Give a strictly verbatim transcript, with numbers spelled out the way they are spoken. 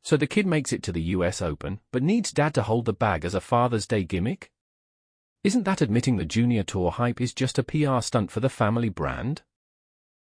So the kid makes it to the U S Open, but needs dad to hold the bag as a Father's Day gimmick? Isn't that admitting the Junior Tour hype is just a P R stunt for the family brand?